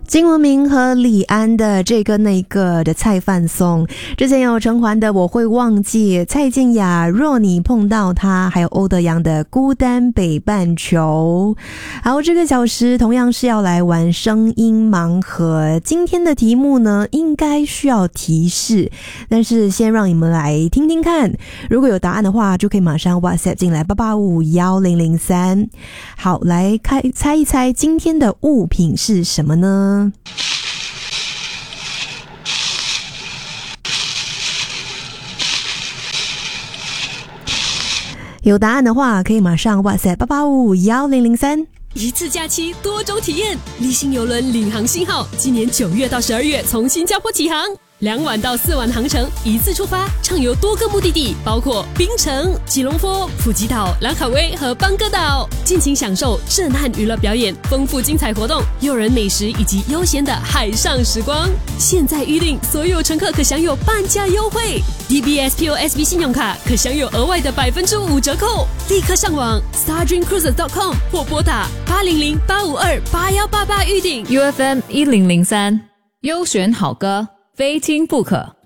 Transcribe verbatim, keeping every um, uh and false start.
金文明和李安的这个那个的菜饭送，之前有陈环的我会忘记，蔡健雅若你碰到他，还有欧德阳的孤单北半球。好，这个小时同样是要来玩声音盲盒，今天的题目呢应该需要提示，但是先让你们来听听看，如果有答案的话就可以马上 WhatsApp 进来八八五一零零三。好，来开猜一猜今天的物品是什么呢？有答案的话可以马上 WhatsApp 八八五一零零三。 一次假期多种体验，立信邮轮领航星号今年九月到十二月从新加坡起航，两晚到四晚航程，一次出发，畅游多个目的地，包括槟城、吉隆坡、普吉岛、兰卡威和邦哥岛，尽情享受震撼娱乐表演、丰富精彩活动、诱人美食以及悠闲的海上时光。现在预订，所有乘客可享有半价优惠 ，D B S P O S B 信用卡可享有额外的百分之五折扣。立刻上网 star dream cruises dot com 或拨打八零零八五二八幺八八预订。 U F M 一零零三，优选好歌，非听不可。